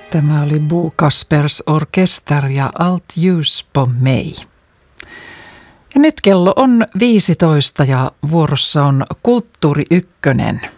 Tämä oli Bo Kaspers Orkester ja Allt ljus på mig. Ja nyt kello on 15 ja vuorossa on Kulttuuri Ykkönen.